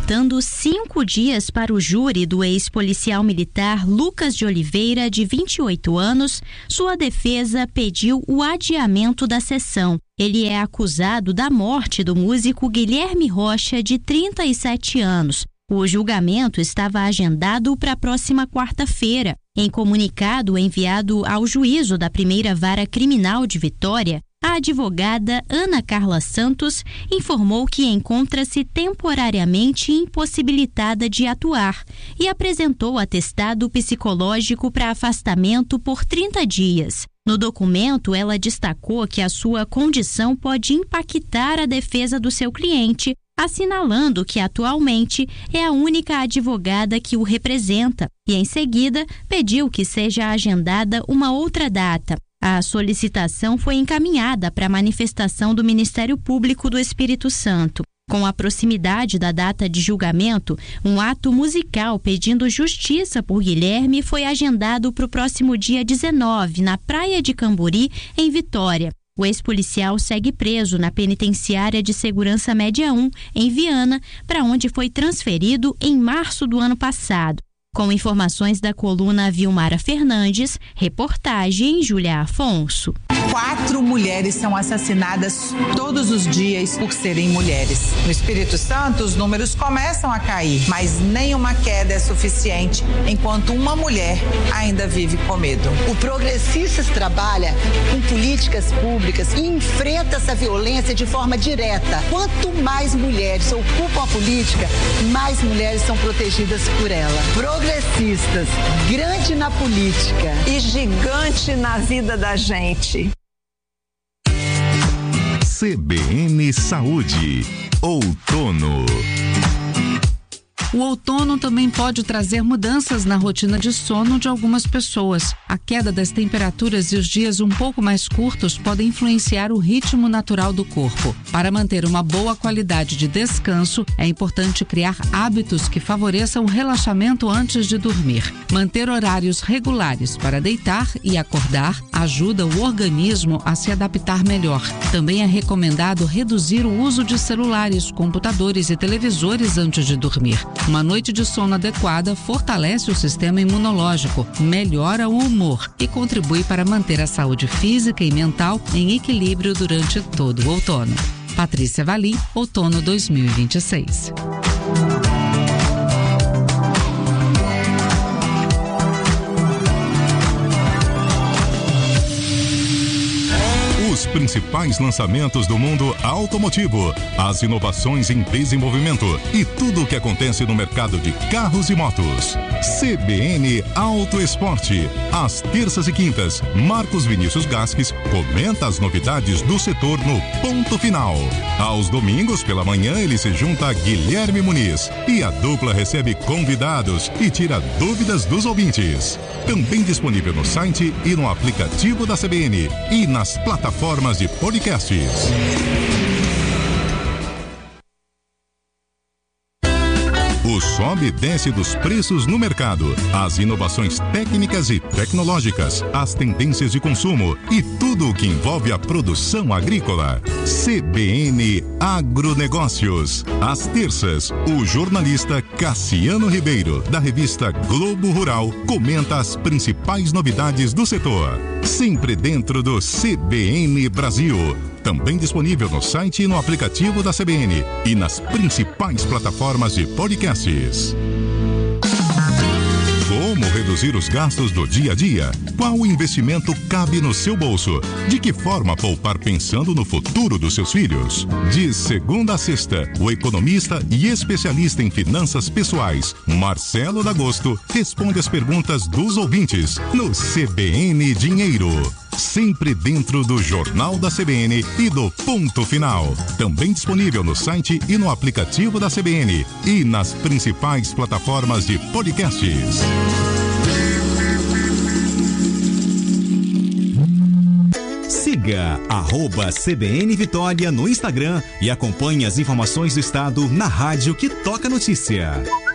faltando 5 dias para o júri do ex-policial militar Lucas de Oliveira, de 28 anos, sua defesa pediu o adiamento da sessão. Ele é acusado da morte do músico Guilherme Rocha, de 37 anos. O julgamento estava agendado para a próxima quarta-feira. Em comunicado enviado ao juízo da Primeira Vara Criminal de Vitória, a advogada Ana Carla Santos informou que encontra-se temporariamente impossibilitada de atuar e apresentou atestado psicológico para afastamento por 30 dias. No documento, ela destacou que a sua condição pode impactar a defesa do seu cliente, assinalando que atualmente é a única advogada que o representa e, em seguida, pediu que seja agendada uma outra data. A solicitação foi encaminhada para a manifestação do Ministério Público do Espírito Santo. Com a proximidade da data de julgamento, um ato musical pedindo justiça por Guilherme foi agendado para o próximo dia 19, na Praia de Camburi, em Vitória. O ex-policial segue preso na Penitenciária de Segurança Média 1, em Viana, para onde foi transferido em março do ano passado. Com informações da coluna Vilmara Fernandes, reportagem Júlia Afonso. 4 mulheres são assassinadas todos os dias por serem mulheres. No Espírito Santo, os números começam a cair, mas nenhuma queda é suficiente enquanto uma mulher ainda vive com medo. O Progressistas trabalha com políticas públicas e enfrenta essa violência de forma direta. Quanto mais mulheres ocupam a política, mais mulheres são protegidas por ela. Progressistas, grande na política e gigante na vida da gente. CBN Saúde, outono. O outono também pode trazer mudanças na rotina de sono de algumas pessoas. A queda das temperaturas e os dias um pouco mais curtos podem influenciar o ritmo natural do corpo. Para manter uma boa qualidade de descanso, é importante criar hábitos que favoreçam o relaxamento antes de dormir. Manter horários regulares para deitar e acordar ajuda o organismo a se adaptar melhor. Também é recomendado reduzir o uso de celulares, computadores e televisores antes de dormir. Uma noite de sono adequada fortalece o sistema imunológico, melhora o humor e contribui para manter a saúde física e mental em equilíbrio durante todo o outono. Patrícia Valim, outono 2026. Os principais lançamentos do mundo automotivo, as inovações em desenvolvimento e tudo o que acontece no mercado de carros e motos. CBN Auto Esporte. Às terças e quintas, Marcos Vinícius Gasques comenta as novidades do setor no Ponto Final. Aos domingos, pela manhã, ele se junta a Guilherme Muniz e a dupla recebe convidados e tira dúvidas dos ouvintes. Também disponível no site e no aplicativo da CBN e nas plataformas de podcasts. O sobe e desce dos preços no mercado, as inovações técnicas e tecnológicas, as tendências de consumo e tudo o que envolve a produção agrícola. CBN Agronegócios. Às terças, o jornalista Cassiano Ribeiro, da revista Globo Rural, comenta as principais novidades do setor. Sempre dentro do CBN Brasil. Também disponível no site e no aplicativo da CBN e nas principais plataformas de podcasts. Como reduzir os gastos do dia a dia? Qual investimento cabe no seu bolso? De que forma poupar pensando no futuro dos seus filhos? De segunda a sexta, o economista e especialista em finanças pessoais, Marcelo D'Agosto, responde as perguntas dos ouvintes no CBN Dinheiro. Sempre dentro do Jornal da CBN e do Ponto Final. Também disponível no site e no aplicativo da CBN e nas principais plataformas de podcasts. Siga @CBN Vitória no Instagram e acompanhe as informações do estado na rádio que toca notícia.